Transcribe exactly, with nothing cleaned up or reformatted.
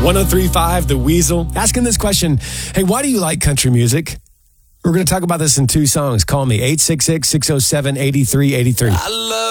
one oh three point five The Weasel, asking this question. Hey, why do you like country music? We're going to talk about this in two songs. Call me, eight six six, six oh seven, eight three eight three. I love